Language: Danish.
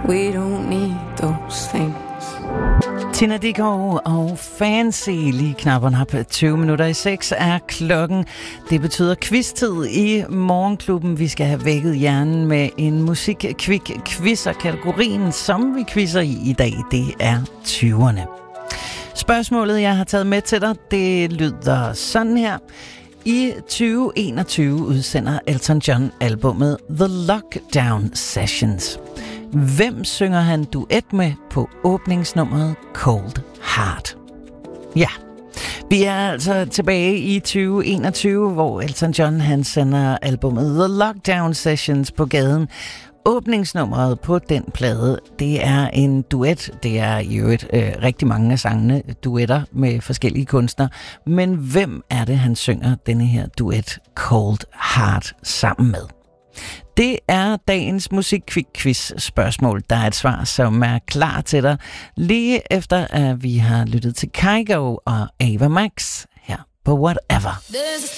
We don't need those things. Tina Dickow og Fancy, lige knapperne op 20 minutter i 6 er klokken. Det betyder quiz-tid i Morgenklubben. Vi skal have vækket hjernen med en musik-kvik-quiz, og kategorien, som vi quizzer i dag, det er 20'erne. Spørgsmålet, jeg har taget med til dig, det lyder sådan her. I 2021 udsender Elton John albummet The Lockdown Sessions. Hvem synger han duet med på åbningsnummeret Cold Heart? Ja, vi er altså tilbage i 2021, hvor Elton John han sender albumet The Lockdown Sessions på gaden. Åbningsnummeret på den plade, det er en duet. Det er i øvrigt rigtig mange af sangene duetter med forskellige kunstnere. Men hvem er det, han synger denne her duet Cold Heart sammen med? Det er dagens musik-quiz spørgsmål. Der er et svar, som er klar til dig, lige efter at vi har lyttet til Kygo og Ava Max her på Whatever.